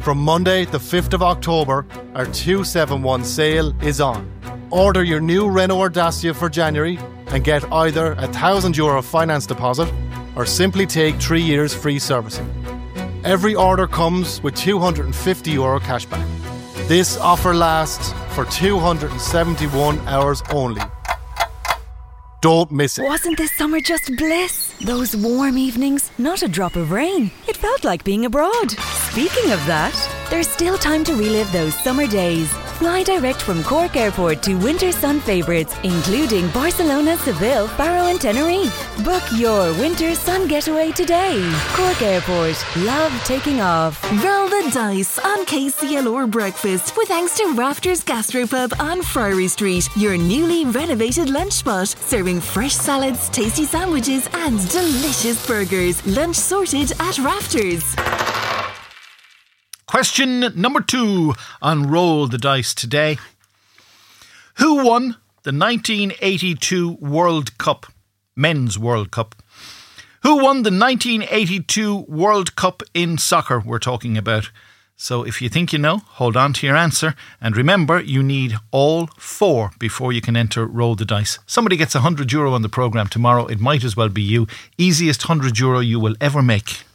From Monday, the 5th of October, our 271 sale is on. Order your new Renault or Dacia for January and get either a €1,000 finance deposit or simply take 3 years free servicing. Every order comes with €250 cashback. This offer lasts for 271 hours only. Don't miss it. Wasn't this summer just bliss? Those warm evenings, not a drop of rain. It felt like being abroad. Speaking of that, there's still time to relive those summer days. Fly direct from Cork Airport to winter sun favourites, including Barcelona, Seville, Faro and Tenerife. Book your winter sun getaway today. Cork Airport. Love taking off. Roll the dice on KCLR breakfast with thanks to Rafters Gastropub on Friary Street, your newly renovated lunch spot, serving fresh salads, tasty sandwiches and delicious burgers. Lunch sorted at Rafters. Question number 2 on Roll the Dice today. Who won the 1982 World Cup, Men's World Cup? Who won the 1982 World Cup in soccer we're talking about? So if you think you know, hold on to your answer. And remember, you need all 4 before you can enter Roll the Dice. Somebody gets €100 on the programme tomorrow. It might as well be you. Easiest €100 you will ever make.